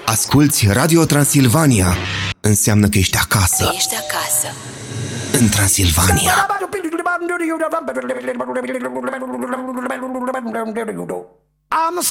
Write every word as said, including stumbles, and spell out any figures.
Asculți Radio Transilvania. Înseamnă că ești acasă. Ești acasă. În Transilvania. I'm